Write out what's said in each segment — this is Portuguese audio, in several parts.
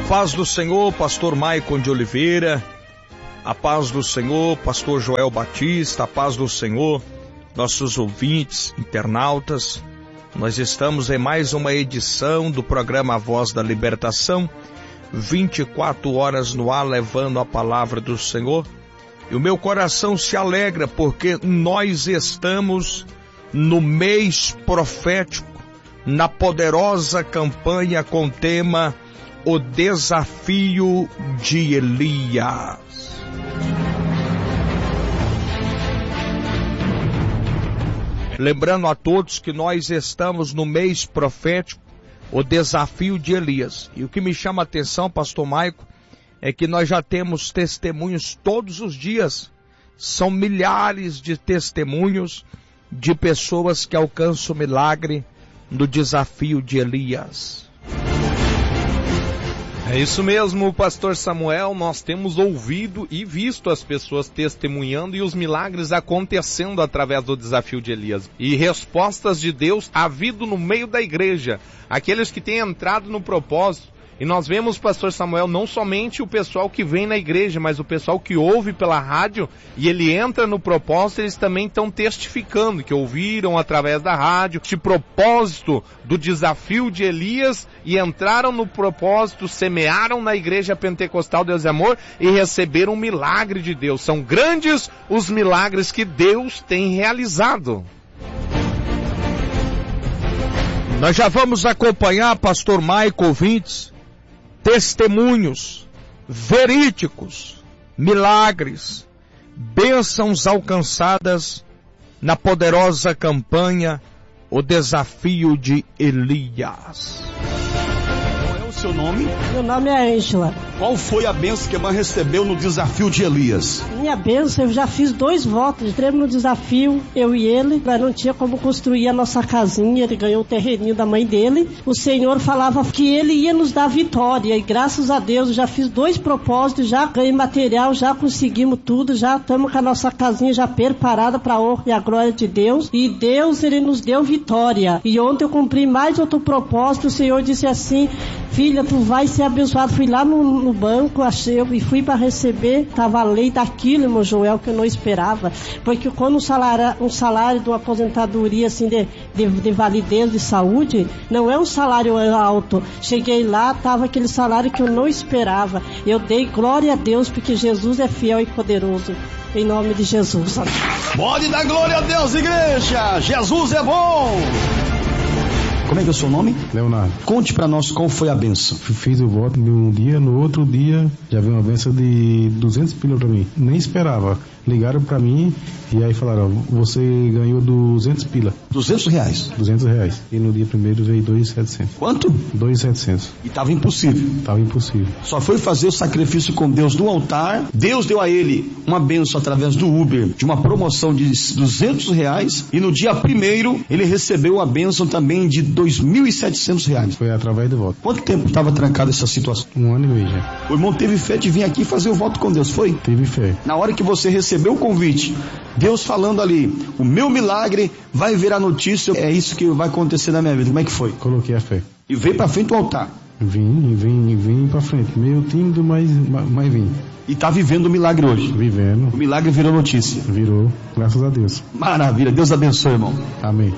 A paz do Senhor, pastor Maicon de Oliveira. A paz do Senhor, pastor Joel Batista. A paz do Senhor, nossos ouvintes, internautas. Nós estamos em mais uma edição do programa A Voz da Libertação, 24 horas no ar, levando a palavra do Senhor. E o meu coração se alegra porque nós estamos no mês profético, na poderosa campanha com o tema O Desafio de Elias. Lembrando a todos que nós estamos no mês profético, o desafio de Elias. E o que me chama a atenção, pastor Maico, é que nós já temos testemunhos todos os dias. São milhares de testemunhos de pessoas que alcançam o milagre no desafio de Elias. É isso mesmo, pastor Samuel, nós temos ouvido e visto as pessoas testemunhando e os milagres acontecendo através do desafio de Elias. E respostas de Deus havido no meio da igreja, aqueles que têm entrado no propósito. E nós vemos, pastor Samuel, não somente o pessoal que vem na igreja, mas o pessoal que ouve pela rádio e ele entra no propósito, eles também estão testificando, que ouviram através da rádio este propósito do desafio de Elias e entraram no propósito, semearam na igreja pentecostal Deus e Amor e receberam um milagre de Deus. São grandes os milagres que Deus tem realizado. Nós já vamos acompanhar, pastor Maico, ouvintes, testemunhos verídicos, milagres, bênçãos alcançadas na poderosa campanha O Desafio de Elias. Qual é o seu nome? Meu nome é Ângela. Qual foi a bênção que a irmã recebeu no desafio de Elias? Minha bênção, eu já fiz 2 votos, entremos no desafio, eu e ele, nós não tinha como construir a nossa casinha, ele ganhou o terreninho da mãe dele, o Senhor falava que ele ia nos dar vitória, e graças a Deus eu já fiz 2 propósitos, já ganhei material, já conseguimos tudo, já estamos com a nossa casinha já preparada para a honra e a glória de Deus, e Deus, ele nos deu vitória, e ontem eu cumpri mais outro propósito, o Senhor disse assim, filha, tu vai ser abençoado, fui lá no banco, achei e fui para receber, estava a lei daquilo, irmão Joel, que eu não esperava, porque quando um salário de uma aposentadoria assim de validez de saúde, não é um salário alto, cheguei lá, estava aquele salário que eu não esperava, eu dei glória a Deus, porque Jesus é fiel e poderoso, em nome de Jesus. Pode dar glória a Deus, igreja, Jesus é bom! Como é que é o seu nome? Leonardo. Conte pra nós qual foi a bênção. Fiz o voto de um dia, no outro dia já veio uma bênção de 200 pila pra mim. Nem esperava. Ligaram pra mim e aí falaram, você ganhou 200 pila. 200 reais? 200 reais. E no dia primeiro veio 2.700. Quanto? 2.700. E tava impossível? Tava impossível. Só foi fazer o sacrifício com Deus no altar. Deus deu a ele uma bênção através do Uber, de uma promoção de 200 reais. E no dia primeiro ele recebeu a bênção também de 2.700 reais. Foi através do voto. Quanto tempo estava trancada essa situação? 1 ano e meio já. O irmão teve fé de vir aqui fazer o voto com Deus, foi? Tive fé. Na hora que você recebeu o convite, Deus falando ali, o meu milagre vai virar notícia, é isso que vai acontecer na minha vida. Como é que foi? Coloquei a fé. E veio pra frente do altar. Vim pra frente. Meio tímido, mas vim. E tá vivendo o milagre hoje. Vivendo. O milagre virou notícia. Virou, graças a Deus. Maravilha, Deus abençoe, irmão. Amém.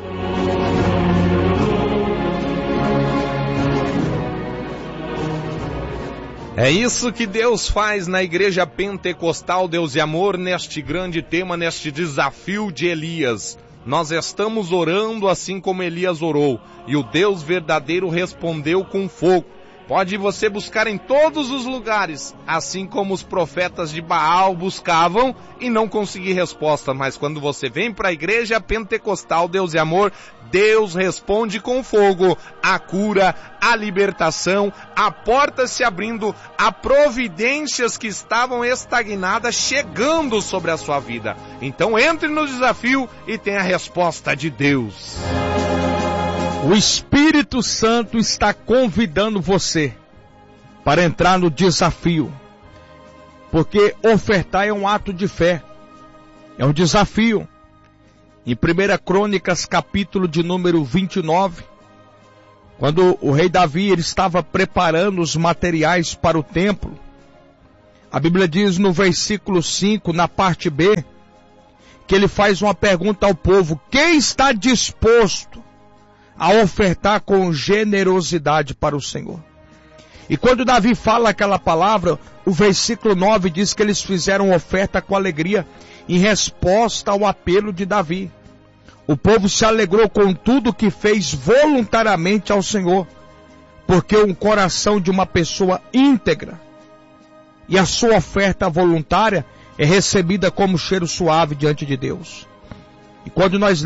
É isso que Deus faz na igreja pentecostal Deus e Amor, neste grande tema, neste desafio de Elias. Nós estamos orando assim como Elias orou, e o Deus verdadeiro respondeu com fogo. Pode você buscar em todos os lugares, assim como os profetas de Baal buscavam e não conseguir resposta. Mas quando você vem para a igreja pentecostal Deus e Amor, Deus responde com fogo, a cura, a libertação, a porta se abrindo, a providências que estavam estagnadas chegando sobre a sua vida. Então entre no desafio e tenha a resposta de Deus. O Espírito Santo está convidando você para entrar no desafio, porque ofertar é um ato de fé, é um desafio. Em 1 Crônicas, capítulo de número 29, Quando o rei Davi ele estava preparando os materiais para o templo, a Bíblia diz no versículo 5, na parte B, que ele faz uma pergunta ao povo: quem está disposto a ofertar com generosidade para o Senhor? E quando Davi fala aquela palavra, o versículo 9 diz que eles fizeram oferta com alegria em resposta ao apelo de Davi. O povo se alegrou com tudo que fez voluntariamente ao Senhor, porque um coração de uma pessoa íntegra e a sua oferta voluntária é recebida como cheiro suave diante de Deus. E quando nós